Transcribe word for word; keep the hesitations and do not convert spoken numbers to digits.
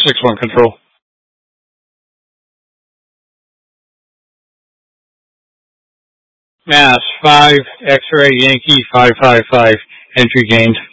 six one control. Mass five X-ray Yankee five five five. Entry gained.